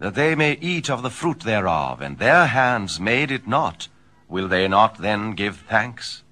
that they may eat of the fruit thereof, and their hands made it not, will they not then give thanks?